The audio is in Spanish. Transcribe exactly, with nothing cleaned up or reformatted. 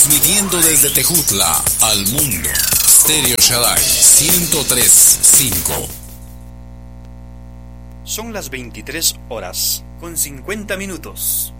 Transmitiendo desde Tejutla al mundo. Stereo Shaddai ciento tres punto cinco. Son las veintitrés horas con cincuenta minutos.